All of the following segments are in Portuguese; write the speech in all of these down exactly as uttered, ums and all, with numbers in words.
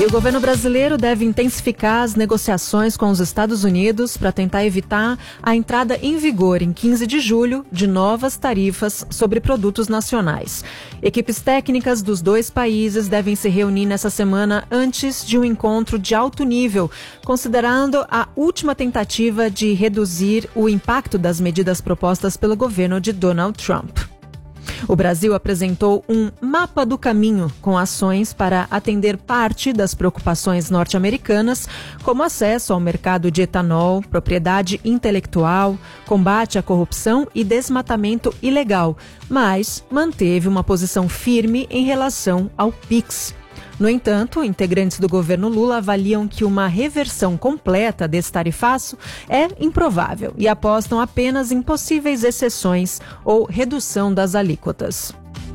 o governo brasileiro deve intensificar as negociações com os Estados Unidos para tentar evitar a entrada em vigor em quinze de julho de novas tarifas sobre produtos nacionais. Equipes técnicas dos dois países devem se reunir nessa semana antes de um encontro de alto nível, considerando a última tentativa de reduzir o impacto das medidas propostas pelo governo de Donald Trump. O Brasil apresentou um mapa do caminho com ações para atender parte das preocupações norte-americanas, como acesso ao mercado de etanol, propriedade intelectual, combate à corrupção e desmatamento ilegal, mas manteve uma posição firme em relação ao PIX. No entanto, integrantes do governo Lula avaliam que uma reversão completa desse tarifaço é improvável e apostam apenas em possíveis exceções ou redução das alíquotas.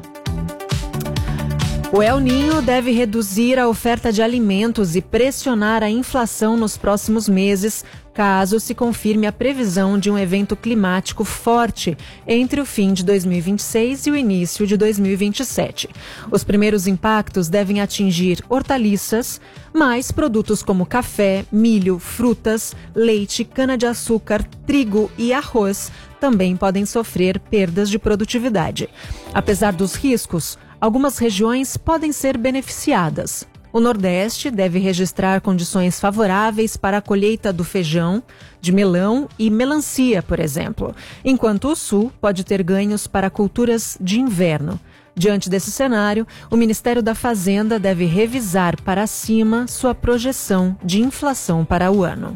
O El Niño deve reduzir a oferta de alimentos e pressionar a inflação nos próximos meses, caso se confirme a previsão de um evento climático forte entre o fim de dois mil e vinte e seis e o início de dois mil e vinte e sete. Os primeiros impactos devem atingir hortaliças, mas produtos como café, milho, frutas, leite, cana-de-açúcar, trigo e arroz também podem sofrer perdas de produtividade. Apesar dos riscos, algumas regiões podem ser beneficiadas. O Nordeste deve registrar condições favoráveis para a colheita do feijão, de melão e melancia, por exemplo, enquanto o Sul pode ter ganhos para culturas de inverno. Diante desse cenário, o Ministério da Fazenda deve revisar para cima sua projeção de inflação para o ano.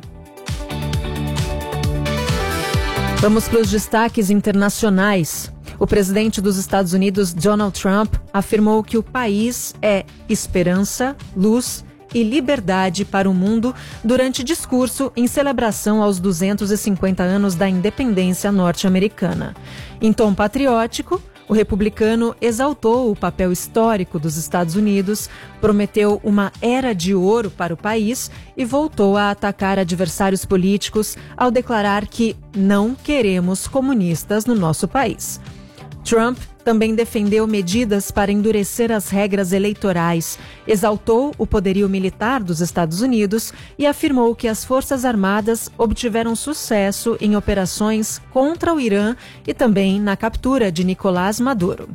Vamos para os destaques internacionais. O presidente dos Estados Unidos, Donald Trump, afirmou que o país é esperança, luz e liberdade para o mundo durante discurso em celebração aos duzentos e cinquenta anos da independência norte-americana. Em tom patriótico, o republicano exaltou o papel histórico dos Estados Unidos, prometeu uma era de ouro para o país e voltou a atacar adversários políticos ao declarar que não queremos comunistas no nosso país. Trump também defendeu medidas para endurecer as regras eleitorais, exaltou o poderio militar dos Estados Unidos e afirmou que as Forças Armadas obtiveram sucesso em operações contra o Irã e também na captura de Nicolás Maduro.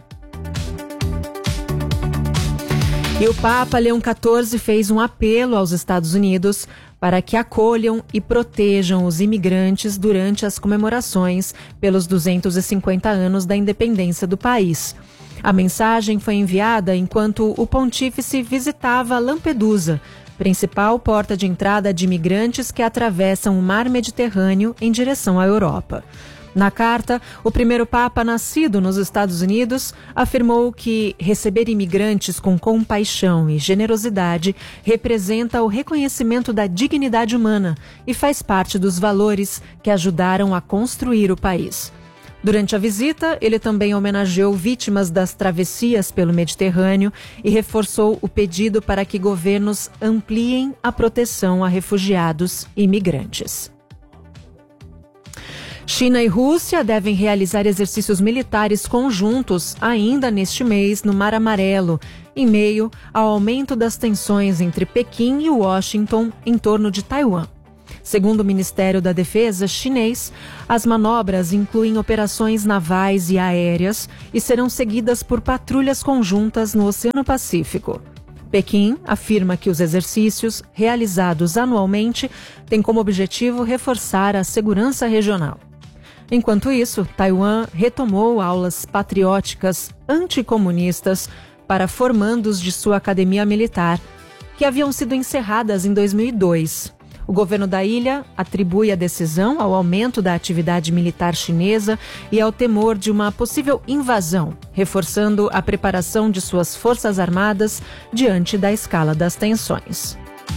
E o Papa Leão quatorze fez um apelo aos Estados Unidos para que acolham e protejam os imigrantes durante as comemorações pelos duzentos e cinquenta anos da independência do país. A mensagem foi enviada enquanto o pontífice visitava Lampedusa, principal porta de entrada de imigrantes que atravessam o mar Mediterrâneo em direção à Europa. Na carta, o primeiro Papa nascido nos Estados Unidos afirmou que receber imigrantes com compaixão e generosidade representa o reconhecimento da dignidade humana e faz parte dos valores que ajudaram a construir o país. Durante a visita, ele também homenageou vítimas das travessias pelo Mediterrâneo e reforçou o pedido para que governos ampliem a proteção a refugiados e imigrantes. China e Rússia devem realizar exercícios militares conjuntos ainda neste mês no Mar Amarelo, em meio ao aumento das tensões entre Pequim e Washington em torno de Taiwan. Segundo o Ministério da Defesa chinês, as manobras incluem operações navais e aéreas e serão seguidas por patrulhas conjuntas no Oceano Pacífico. Pequim afirma que os exercícios, realizados anualmente, têm como objetivo reforçar a segurança regional. Enquanto isso, Taiwan retomou aulas patrióticas anticomunistas para formandos de sua academia militar, que haviam sido encerradas em dois mil e dois. O governo da ilha atribui a decisão ao aumento da atividade militar chinesa e ao temor de uma possível invasão, reforçando a preparação de suas forças armadas diante da escala das tensões.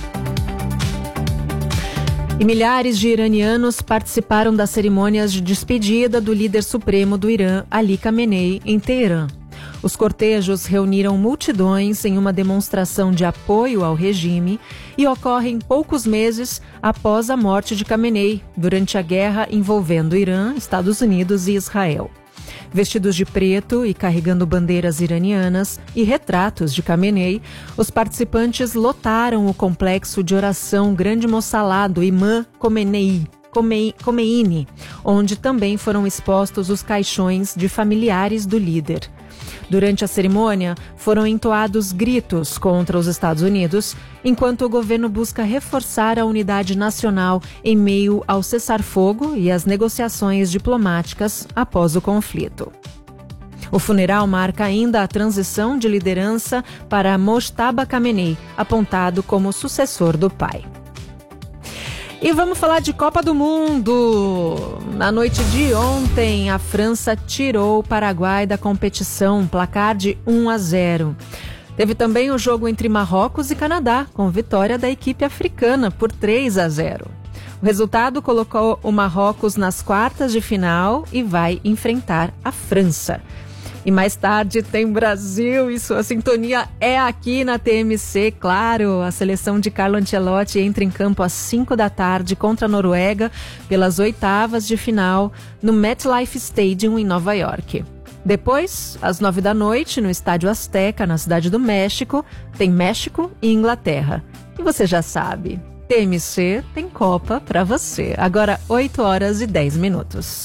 E milhares de iranianos participaram das cerimônias de despedida do líder supremo do Irã, Ali Khamenei, em Teherã. Os cortejos reuniram multidões em uma demonstração de apoio ao regime e ocorrem poucos meses após a morte de Khamenei, durante a guerra envolvendo Irã, Estados Unidos e Israel. Vestidos de preto e carregando bandeiras iranianas e retratos de Khamenei, os participantes lotaram o complexo de oração Grande Mossalá do Imã Khomeini, Khomeini, onde também foram expostos os caixões de familiares do líder. Durante a cerimônia, foram entoados gritos contra os Estados Unidos, enquanto o governo busca reforçar a unidade nacional em meio ao cessar-fogo e às negociações diplomáticas após o conflito. O funeral marca ainda a transição de liderança para Mojtaba Khamenei, apontado como sucessor do pai. E vamos falar de Copa do Mundo. Na noite de ontem, a França tirou o Paraguai da competição, placar de um a zero. Teve também o jogo entre Marrocos e Canadá, com vitória da equipe africana por três a zero. O resultado colocou o Marrocos nas quartas de final e vai enfrentar a França. E mais tarde tem Brasil e sua sintonia é aqui na T M C, claro. A seleção de Carlo Ancelotti entra em campo às cinco da tarde contra a Noruega pelas oitavas de final no MetLife Stadium em Nova York. Depois, às nove da noite, no Estádio Azteca, na Cidade do México, tem México e Inglaterra. E você já sabe, T M C tem Copa pra você. Agora, oito horas e dez minutos.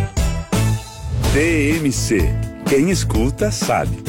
T M C. Quem escuta sabe.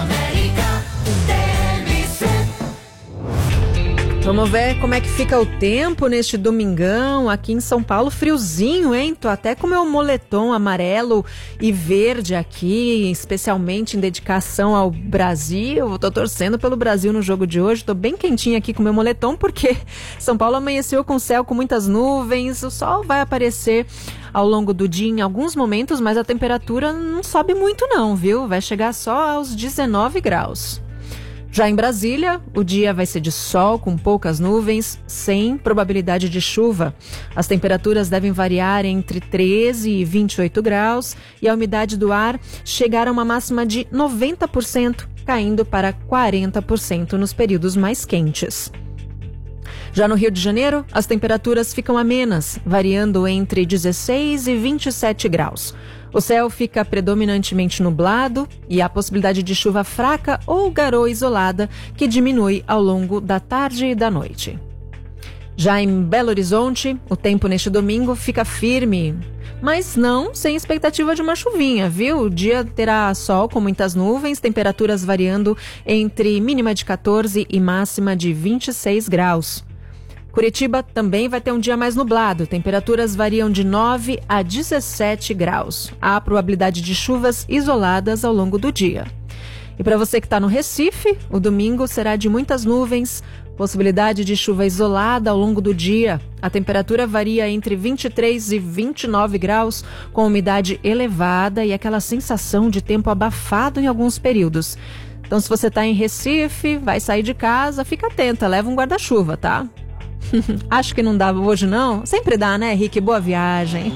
Vamos ver como é que fica o tempo neste domingão aqui em São Paulo. Friozinho, hein? Tô até com meu moletom amarelo e verde aqui, especialmente em dedicação ao Brasil. Tô torcendo pelo Brasil no jogo de hoje. Tô bem quentinha aqui com meu moletom porque São Paulo amanheceu com céu com muitas nuvens. O sol vai aparecer ao longo do dia em alguns momentos, mas a temperatura não sobe muito não, viu? Vai chegar só aos dezenove graus. Já em Brasília, o dia vai ser de sol com poucas nuvens, sem probabilidade de chuva. As temperaturas devem variar entre treze e vinte e oito graus e a umidade do ar chegar a uma máxima de noventa por cento, caindo para quarenta por cento nos períodos mais quentes. Já no Rio de Janeiro, as temperaturas ficam amenas, variando entre dezesseis e vinte e sete graus. O céu fica predominantemente nublado e há possibilidade de chuva fraca ou garoa isolada que diminui ao longo da tarde e da noite. Já em Belo Horizonte, o tempo neste domingo fica firme, mas não sem expectativa de uma chuvinha, viu? O dia terá sol com muitas nuvens, temperaturas variando entre mínima de quatorze e máxima de vinte e seis graus. Curitiba também vai ter um dia mais nublado, temperaturas variam de nove a dezessete graus. Há probabilidade de chuvas isoladas ao longo do dia. E para você que está no Recife, o domingo será de muitas nuvens, possibilidade de chuva isolada ao longo do dia. A temperatura varia entre vinte e três e vinte e nove graus, com umidade elevada e aquela sensação de tempo abafado em alguns períodos. Então, se você está em Recife, vai sair de casa, fica atenta, leva um guarda-chuva, tá? Acho que não dá hoje não? Sempre dá, né, Rick? Boa viagem.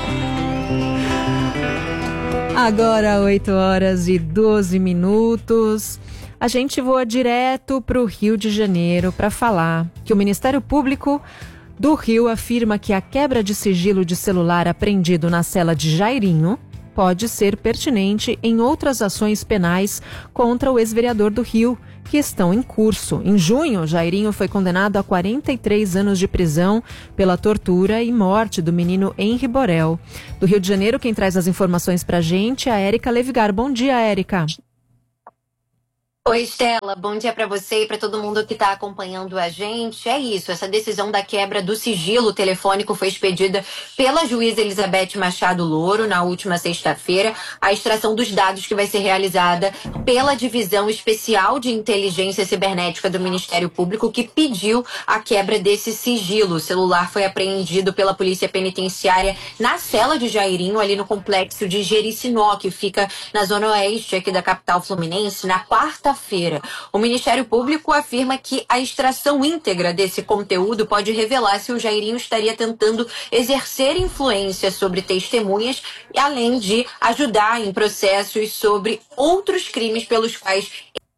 Agora oito horas e doze minutos. A gente voa direto para o Rio de Janeiro para falar que o Ministério Público do Rio afirma que a quebra de sigilo de celular apreendido na cela de Jairinho pode ser pertinente em outras ações penais contra o ex-vereador do Rio, que estão em curso. Em junho, Jairinho foi condenado a quarenta e três anos de prisão pela tortura e morte do menino Henri Borel. Do Rio de Janeiro, quem traz as informações pra gente é a Érica Levigar. Bom dia, Érica. Oi, Estela, bom dia para você e para todo mundo que está acompanhando a gente. É isso, essa decisão da quebra do sigilo telefônico foi expedida pela juíza Elizabeth Machado Louro na última sexta-feira. A extração dos dados que vai ser realizada pela Divisão Especial de Inteligência Cibernética do Ministério Público, que pediu a quebra desse sigilo. O celular foi apreendido pela Polícia Penitenciária na cela de Jairinho, ali no complexo de Jericinó, que fica na zona oeste aqui da capital fluminense, na quarta-feira. O Ministério Público afirma que a extração íntegra desse conteúdo pode revelar se o Jairinho estaria tentando exercer influência sobre testemunhas, além de ajudar em processos sobre outros crimes pelos quais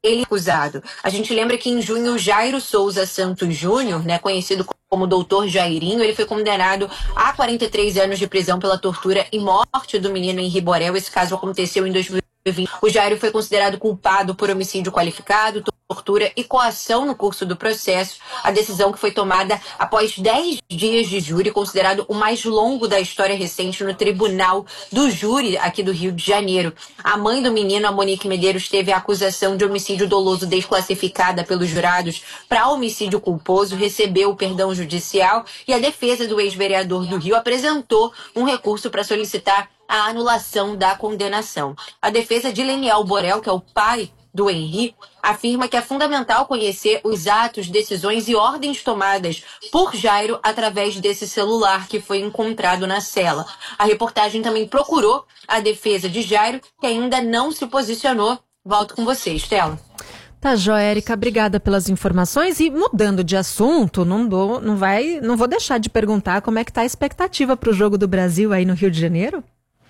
ele é acusado. A gente lembra que em junho, Jairo Souza Santos Júnior, né, conhecido como doutor Jairinho, ele foi condenado a quarenta e três anos de prisão pela tortura e morte do menino Henri Borel. Esse caso aconteceu em dois mil e vinte. O Jairo foi considerado culpado por homicídio qualificado, tortura e coação no curso do processo. A decisão que foi tomada após dez dias de júri, considerado o mais longo da história recente no Tribunal do Júri aqui do Rio de Janeiro. A mãe do menino, a Monique Medeiros, teve a acusação de homicídio doloso desclassificada pelos jurados para homicídio culposo, recebeu o perdão judicial e a defesa do ex-vereador do Rio apresentou um recurso para solicitar a anulação da condenação. A defesa de Leniel Borel, que é o pai do Henri, afirma que é fundamental conhecer os atos, decisões e ordens tomadas por Jairo através desse celular que foi encontrado na cela. A reportagem também procurou a defesa de Jairo, que ainda não se posicionou. Volto com você, Estela. Tá, joia, Érica, obrigada pelas informações. E mudando de assunto, não, dou, não, vai, não vou deixar de perguntar como é que tá a expectativa para o Jogo do Brasil aí no Rio de Janeiro?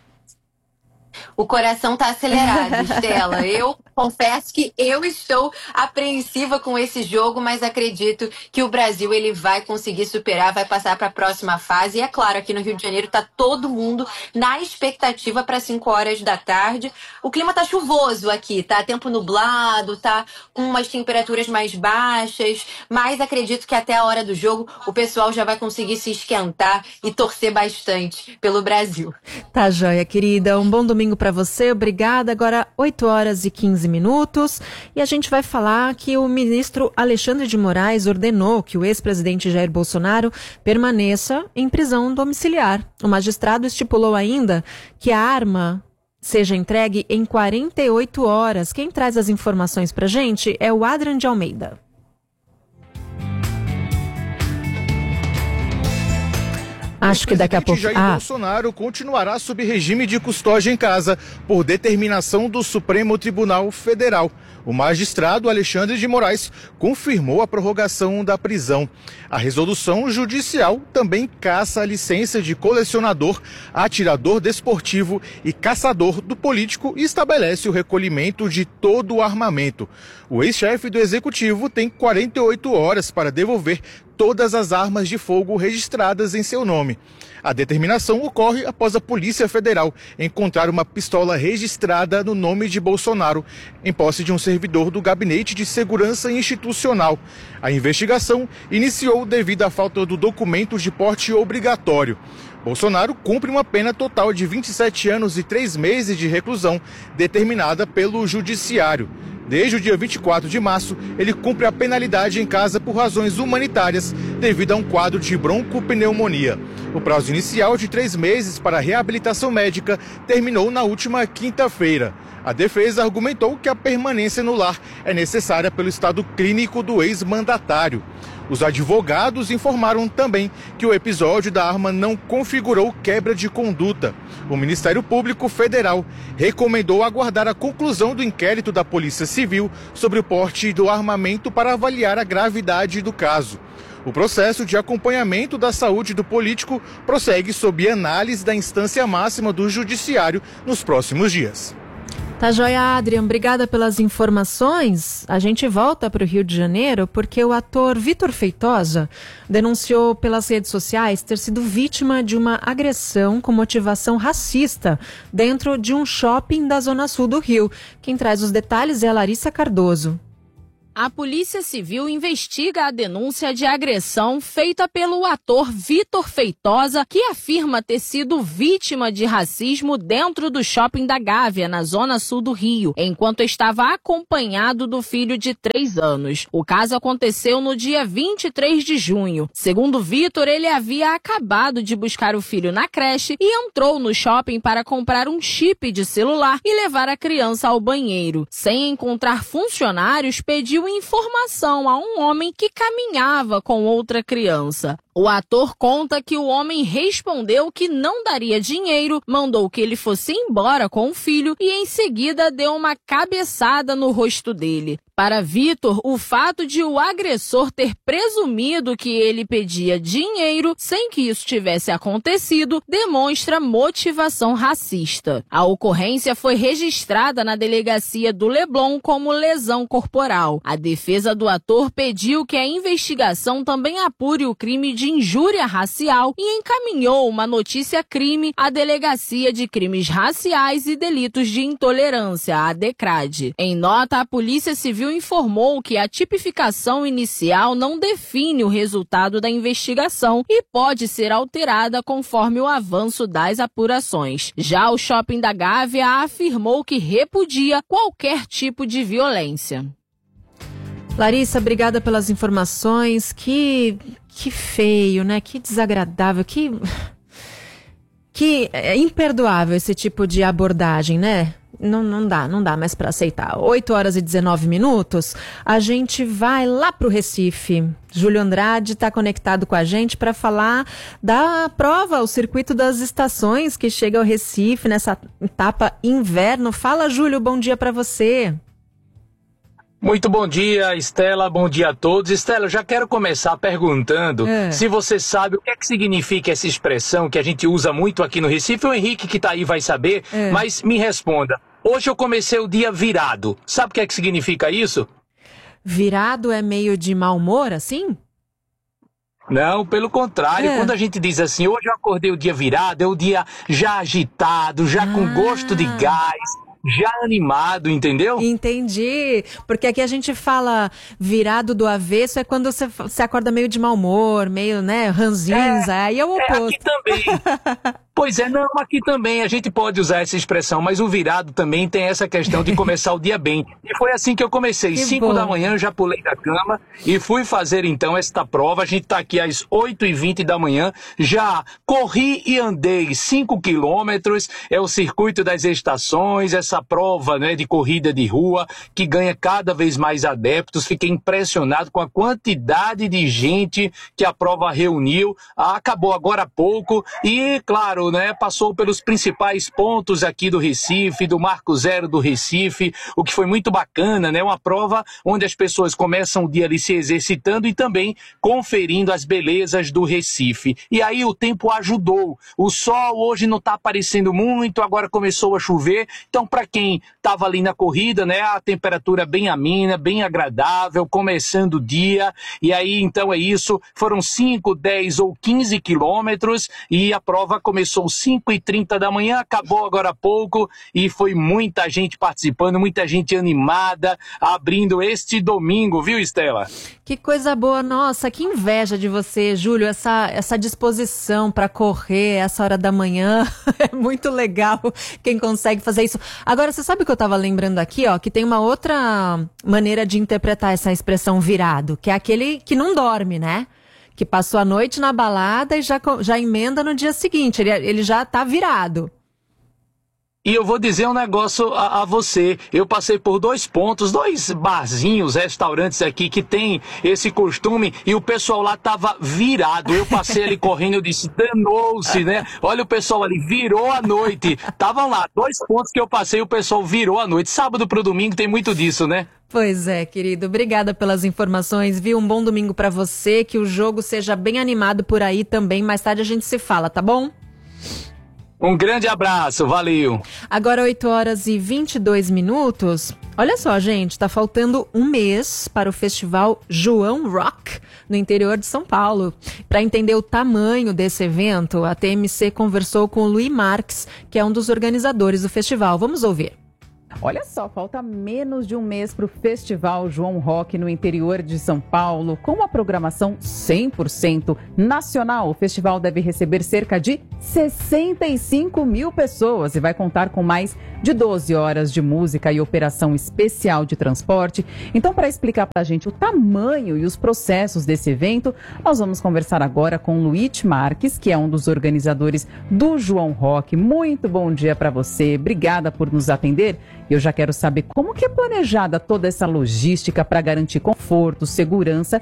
O coração tá acelerado, Estela. Eu confesso que eu estou apreensiva com esse jogo, mas acredito que o Brasil ele vai conseguir superar, vai passar para a próxima fase. E é claro, aqui no Rio de Janeiro tá todo mundo na expectativa para cinco horas da tarde. O clima tá chuvoso aqui, tá tempo nublado, tá com umas temperaturas mais baixas, mas acredito que até a hora do jogo o pessoal já vai conseguir se esquentar e torcer bastante pelo Brasil. Tá, joia, querida. Um bom domingo para você, obrigada. Agora oito horas e quinze minutos e a gente vai falar que o ministro Alexandre de Moraes ordenou que o ex-presidente Jair Bolsonaro permaneça em prisão domiciliar. O magistrado estipulou ainda que a arma seja entregue em quarenta e oito horas. Quem traz as informações pra gente é o Adrian de Almeida. Acho que daqui a pouco... Jair ah. Bolsonaro continuará sob regime de custódia em casa, por determinação do Supremo Tribunal Federal. O magistrado Alexandre de Moraes confirmou a prorrogação da prisão. A resolução judicial também caça a licença de colecionador, atirador desportivo e caçador do político e estabelece o recolhimento de todo o armamento. O ex-chefe do executivo tem quarenta e oito horas para devolver todas as armas de fogo registradas em seu nome. A determinação ocorre após a Polícia Federal encontrar uma pistola registrada no nome de Bolsonaro, em posse de um servidor do Gabinete de Segurança Institucional. A investigação iniciou devido à falta do documento de porte obrigatório. Bolsonaro cumpre uma pena total de vinte e sete anos e três meses de reclusão, determinada pelo Judiciário. Desde o dia vinte e quatro de março, ele cumpre a penalidade em casa por razões humanitárias, devido a um quadro de broncopneumonia. O prazo inicial de três meses para a reabilitação médica terminou na última quinta-feira. A defesa argumentou que a permanência no lar é necessária pelo estado clínico do ex-mandatário. Os advogados informaram também que o episódio da arma não configurou quebra de conduta. O Ministério Público Federal recomendou aguardar a conclusão do inquérito da Polícia Civil sobre o porte do armamento para avaliar a gravidade do caso. O processo de acompanhamento da saúde do político prossegue sob análise da instância máxima do Judiciário nos próximos dias. Tá joia, Adrian. Obrigada pelas informações. A gente volta para o Rio de Janeiro porque o ator Vitor Feitosa denunciou pelas redes sociais ter sido vítima de uma agressão com motivação racista dentro de um shopping da Zona Sul do Rio. Quem traz os detalhes é a Larissa Cardoso. A Polícia Civil investiga a denúncia de agressão feita pelo ator Vitor Feitosa, que afirma ter sido vítima de racismo dentro do shopping da Gávea, na Zona Sul do Rio, enquanto estava acompanhado do filho de três anos. O caso aconteceu no dia vinte e três de junho. Segundo Vitor, ele havia acabado de buscar o filho na creche e entrou no shopping para comprar um chip de celular e levar a criança ao banheiro. Sem encontrar funcionários, pediu informação a um homem que caminhava com outra criança. O ator conta que o homem respondeu que não daria dinheiro, mandou que ele fosse embora com o filho e em seguida deu uma cabeçada no rosto dele. Para Vitor, o fato de o agressor ter presumido que ele pedia dinheiro sem que isso tivesse acontecido demonstra motivação racista. A ocorrência foi registrada na delegacia do Leblon como lesão corporal. A defesa do ator pediu que a investigação também apure o crime de injúria racial e encaminhou uma notícia-crime à Delegacia de Crimes Raciais e Delitos de Intolerância, a DECRAD. Em nota, a Polícia Civil informou que a tipificação inicial não define o resultado da investigação e pode ser alterada conforme o avanço das apurações. Já o Shopping da Gávea afirmou que repudia qualquer tipo de violência. Larissa, obrigada pelas informações. Que, que feio, né? Que desagradável, que, que é imperdoável esse tipo de abordagem, né? Não, não dá, não dá mais para aceitar. oito horas e dezenove minutos, a gente vai lá para o Recife. Júlio Andrade está conectado com a gente para falar da prova, o circuito das estações que chega ao Recife nessa etapa inverno. Fala, Júlio, bom dia para você. Muito bom dia, Estela, bom dia a todos. Estela, eu já quero começar perguntando é. se você sabe o que é que significa essa expressão que a gente usa muito aqui no Recife. O Henrique que está aí vai saber, é. mas me responda. Hoje eu comecei o dia virado. Sabe o que é que significa isso? Virado é meio de mau humor, assim? Não, pelo contrário, é. quando a gente diz assim, hoje eu acordei o dia virado, é o dia já agitado, já ah. com gosto de gás, já animado, entendeu? Entendi, porque aqui a gente fala virado do avesso, é quando você, você acorda meio de mau humor, meio, né, ranzinza, é, aí é o oposto. É, aqui também. Pois é, não, aqui também a gente pode usar essa expressão, mas o virado também tem essa questão de começar o dia bem. E foi assim que eu comecei, cinco da manhã eu já pulei da cama e fui fazer então esta prova. A gente está aqui às oito e vinte da manhã, já corri e andei cinco quilômetros, é o circuito das estações, essa prova, né, de corrida de rua que ganha cada vez mais adeptos. Fiquei impressionado com a quantidade de gente que a prova reuniu. Acabou agora há pouco e, claro, né, passou pelos principais pontos aqui do Recife, do Marco Zero do Recife, o que foi muito bacana, né? Uma prova onde as pessoas começam o dia ali se exercitando e também conferindo as belezas do Recife. E aí o tempo ajudou. O sol hoje não está aparecendo muito, agora começou a chover. Então, para quem estava ali na corrida, né, a temperatura bem amena, bem agradável, começando o dia. E aí, então é isso. Foram cinco, dez ou quinze quilômetros e a prova começou cinco e trinta da manhã, acabou agora há pouco e foi muita gente participando, muita gente animada, abrindo este domingo, viu, Estela? Que coisa boa, nossa, que inveja de você, Júlio, essa, essa disposição para correr essa hora da manhã, é muito legal quem consegue fazer isso. Agora, você sabe o que eu estava lembrando aqui, ó, que tem uma outra maneira de interpretar essa expressão virado, que é aquele que não dorme, né? Que passou a noite na balada e já, já emenda no dia seguinte, ele, ele já tá virado. E eu vou dizer um negócio a, a você, eu passei por dois pontos, dois barzinhos, restaurantes aqui que tem esse costume e o pessoal lá tava virado, eu passei ali correndo, eu disse, danou-se, né? Olha o pessoal ali, virou a noite, estavam lá, dois pontos que eu passei, o pessoal virou a noite, sábado pro domingo tem muito disso, né? Pois é, querido, obrigada pelas informações, viu? Um bom domingo pra você, que o jogo seja bem animado por aí também, mais tarde a gente se fala, tá bom? Um grande abraço, valeu. Agora oito horas e vinte e dois minutos. Olha só, gente, tá faltando um mês para o festival João Rock, no interior de São Paulo. Para entender o tamanho desse evento, a T M C conversou com o Luiz Marques, que é um dos organizadores do festival. Vamos ouvir. Olha só, falta menos de um mês para o Festival João Rock no interior de São Paulo, com uma programação cem por cento nacional. O festival deve receber cerca de sessenta e cinco mil pessoas e vai contar com mais de doze horas de música e operação especial de transporte. Então, para explicar para a gente o tamanho e os processos desse evento, nós vamos conversar agora com o Luiz Marques, que é um dos organizadores do João Rock. Muito bom dia para você, obrigada por nos atender. Eu já quero saber como que é planejada toda essa logística para garantir conforto, segurança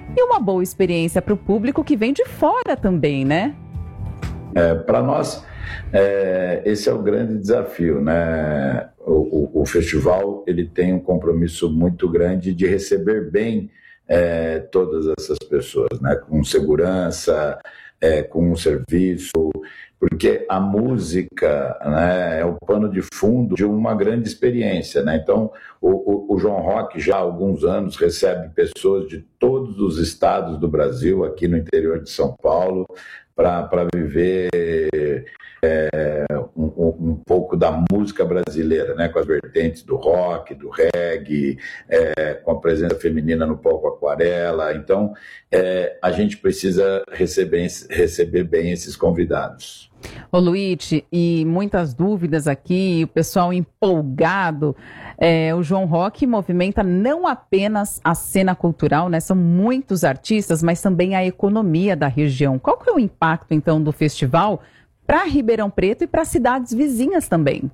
e uma boa experiência para o público que vem de fora também, né? É, para nós, é, esse é o grande desafio, né? O, o, o festival ele tem um compromisso muito grande de receber bem é, todas essas pessoas, né? Com segurança, é, com um serviço, porque a música, né, é o pano de fundo de uma grande experiência, né? Então, o, o, o João Rock já há alguns anos recebe pessoas de todos os estados do Brasil, aqui no interior de São Paulo, para viver é, um, um pouco da música brasileira, né? Com as vertentes do rock, do reggae, é, com a presença feminina no palco Aquarela. Então, é, a gente precisa receber, receber bem esses convidados. Ô Luiz, e muitas dúvidas aqui, o pessoal empolgado. É, o João Rock movimenta não apenas a cena cultural, né? São muitos artistas, mas também a economia da região. Qual que é o impacto, então, do festival para Ribeirão Preto e para cidades vizinhas também?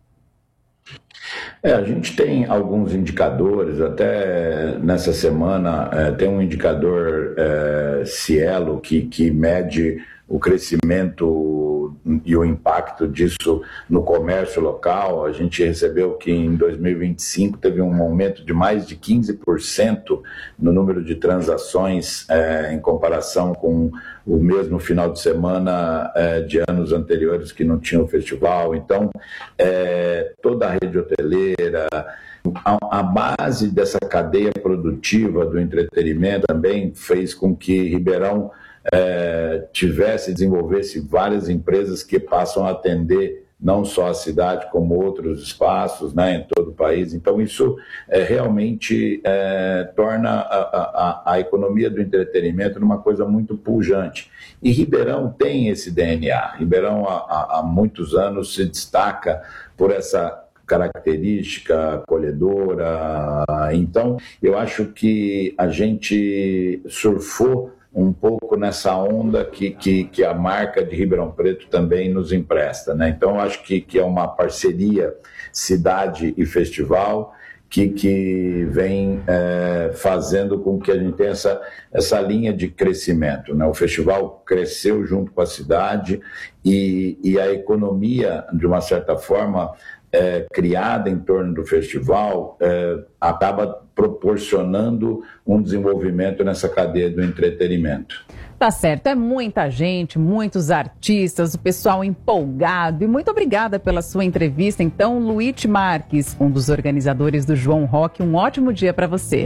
É, a gente tem alguns indicadores, até nessa semana é, tem um indicador é, Cielo que, que mede o crescimento e o impacto disso no comércio local. A gente recebeu que em dois mil e vinte e cinco teve um aumento de mais de quinze por cento no número de transações é, em comparação com o mesmo final de semana é, de anos anteriores que não tinha o festival. Então, é, toda a rede hoteleira, a, a base dessa cadeia produtiva do entretenimento também fez com que Ribeirão É, tivesse, desenvolvesse várias empresas que passam a atender não só a cidade, como outros espaços, né, em todo o país. Então, isso é, realmente é, torna a, a, a economia do entretenimento numa coisa muito pujante. E Ribeirão tem esse D N A. Ribeirão, há, há muitos anos, se destaca por essa característica acolhedora. Então, eu acho que a gente surfou um pouco nessa onda que, que, que a marca de Ribeirão Preto também nos empresta, né? Então, acho que, que é uma parceria cidade e festival que, que vem é, fazendo com que a gente tenha essa, essa linha de crescimento, né? O festival cresceu junto com a cidade e, e a economia, de uma certa forma, É, criada em torno do festival, é, acaba proporcionando um desenvolvimento nessa cadeia do entretenimento. Tá certo, é muita gente, muitos artistas, o pessoal empolgado. E muito obrigada pela sua entrevista. Então, Luiz Marques, um dos organizadores do João Rock, um ótimo dia para você.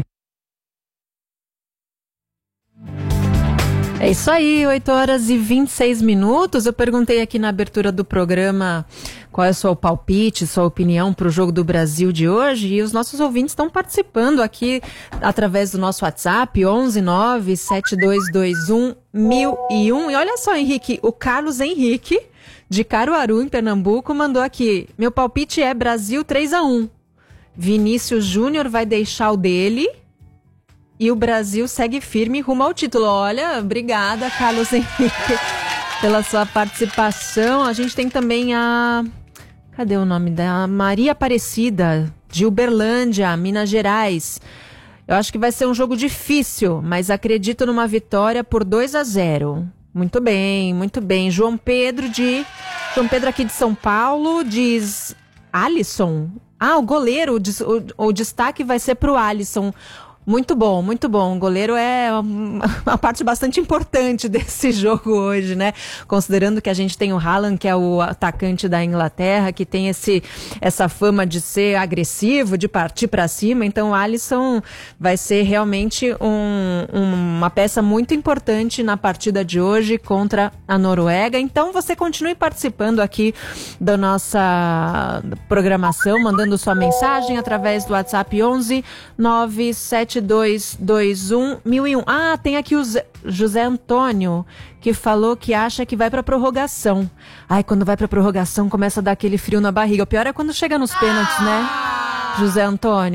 É isso aí, oito horas e vinte e seis minutos. Eu perguntei aqui na abertura do programa qual é o seu palpite, sua opinião para o Jogo do Brasil de hoje, e os nossos ouvintes estão participando aqui através do nosso WhatsApp, onze nove sete dois dois um mil e um. E olha só, Henrique, o Carlos Henrique, de Caruaru, em Pernambuco, mandou aqui: meu palpite é Brasil três a um. Vinícius Júnior vai deixar o dele e o Brasil segue firme rumo ao título. Olha, obrigada, Carlos Henrique, pela sua participação. A gente tem também a... Cadê o nome da Maria Aparecida, de Uberlândia, Minas Gerais. Eu acho que vai ser um jogo difícil, mas acredito numa vitória por dois a zero. Muito bem, muito bem. João Pedro de... João Pedro aqui de São Paulo diz... Alisson? Ah, o goleiro, o, o destaque vai ser pro Alisson. Muito bom, muito bom. O goleiro é uma parte bastante importante desse jogo hoje, né? Considerando que a gente tem o Haaland, que é o atacante da Inglaterra, que tem esse, essa fama de ser agressivo, de partir para cima. Então o Alisson vai ser realmente um, uma peça muito importante na partida de hoje contra a Noruega. Então você continue participando aqui da nossa programação, mandando sua mensagem através do WhatsApp onze nove sete dois dois um mil e um. Ah, tem aqui o Zé, José Antônio, que falou que acha que vai pra prorrogação. Ai, quando vai pra prorrogação começa a dar aquele frio na barriga. O pior é quando chega nos pênaltis, né? José Antônio.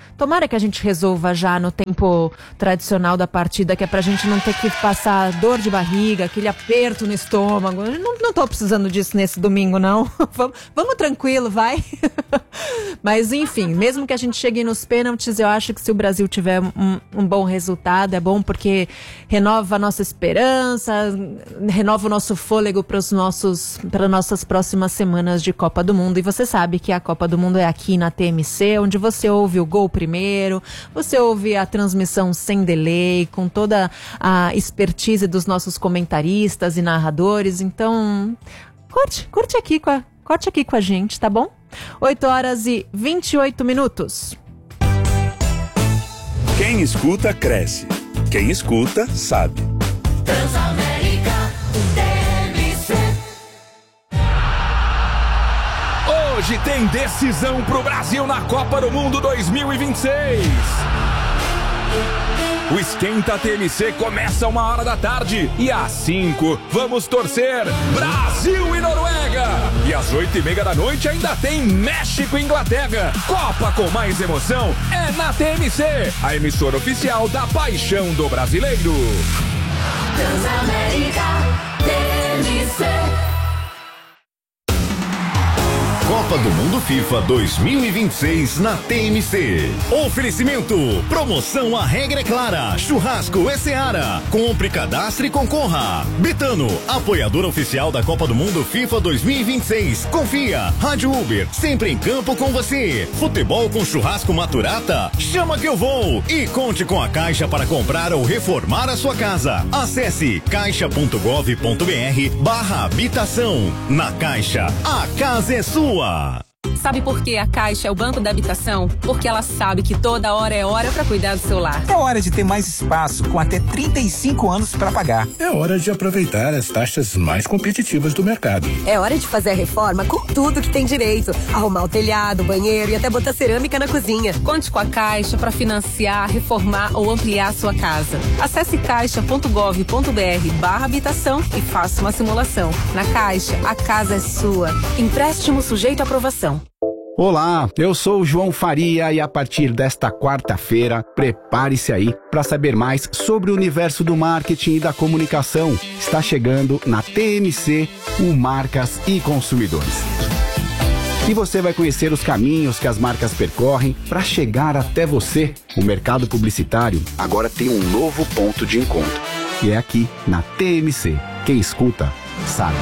Tomara que a gente resolva já no tempo tradicional da partida, que é pra gente não ter que passar dor de barriga, aquele aperto no estômago. Não, não tô precisando disso nesse domingo, não. vamos, vamos tranquilo, vai. Mas, enfim, mesmo que a gente chegue nos pênaltis, eu acho que se o Brasil tiver um, um bom resultado, é bom porque renova a nossa esperança, renova o nosso fôlego para os nossos, para nossas próximas semanas de Copa do Mundo. E você sabe que a Copa do Mundo é aqui na T M C, onde você ouve o gol primeiro, você ouve a transmissão sem delay, com toda a expertise dos nossos comentaristas e narradores. Então, curte, curte aqui com a, curte aqui com a gente, tá bom? oito horas e vinte e oito minutos. Quem escuta, cresce. Quem escuta, sabe. Transamérica T M C. Hoje tem decisão pro Brasil na Copa do Mundo dois mil e vinte e seis. O Esquenta T M C começa uma hora da tarde e às cinco vamos torcer Brasil e Noruega. E às oito e meia da noite ainda tem México e Inglaterra. Copa com mais emoção é na T M C, a emissora oficial da paixão do brasileiro. Transamérica T M C. Copa do Mundo FIFA dois mil e vinte e seis na T M C. Oferecimento, promoção A Regra é Clara, Churrasco é Seara. Compre, cadastre e concorra. Betano, apoiador oficial da Copa do Mundo FIFA dois mil e vinte e seis. Confia, Rádio Uber, sempre em campo com você. Futebol com churrasco Maturata, chama que eu vou. E conte com a Caixa para comprar ou reformar a sua casa. Acesse caixa.gov.br barra habitação. Na Caixa, a casa é sua. Sabe por que a Caixa é o banco da habitação? Porque ela sabe que toda hora é hora para cuidar do seu lar. É hora de ter mais espaço, com até trinta e cinco anos para pagar. É hora de aproveitar as taxas mais competitivas do mercado. É hora de fazer a reforma com tudo que tem direito. Arrumar o telhado, o banheiro e até botar cerâmica na cozinha. Conte com a Caixa para financiar, reformar ou ampliar a sua casa. Acesse caixa.gov.br barra habitação e faça uma simulação. Na Caixa, a casa é sua. Empréstimo sujeito à aprovação. Olá, eu sou o João Faria e a partir desta quarta-feira, prepare-se aí para saber mais sobre o universo do marketing e da comunicação. Está chegando na T M C o Marcas e Consumidores. E você vai conhecer os caminhos que as marcas percorrem para chegar até você. O mercado publicitário agora tem um novo ponto de encontro. E é aqui na T M C. Quem escuta, sabe.